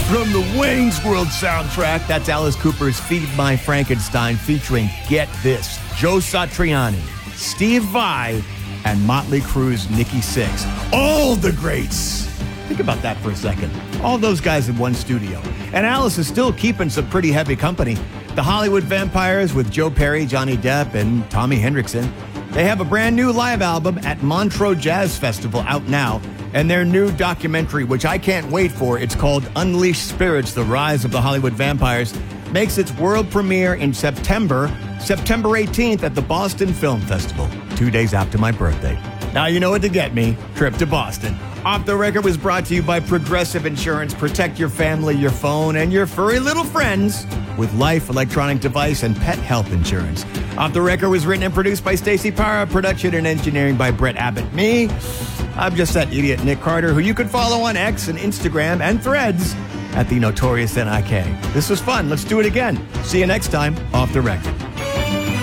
From the Wayne's World soundtrack, that's Alice Cooper's Feed My Frankenstein featuring, get this, Joe Satriani, Steve Vai, and Motley Crue's Nikki Sixx. All the greats. Think about that for a second. All those guys in one studio. And Alice is still keeping some pretty heavy company. The Hollywood Vampires with Joe Perry, Johnny Depp, and Tommy Hendrickson. They have a brand new live album at Montreux Jazz Festival out now. And their new documentary, which I can't wait for, it's called Unleashed Spirits, The Rise of the Hollywood Vampires, makes its world premiere in September 18th at the Boston Film Festival, 2 days after my birthday. Now you know what to get me, trip to Boston. Off the Record was brought to you by Progressive Insurance. Protect your family, your phone, and your furry little friends with life, electronic device, and pet health insurance. Off the Record was written and produced by Stacey Parra, production and engineering by Brett Abbott. Me, I'm just that idiot Nick Carter, who you can follow on X and Instagram and Threads at The Notorious N.I.K. This was fun. Let's do it again. See you next time, Off the Record.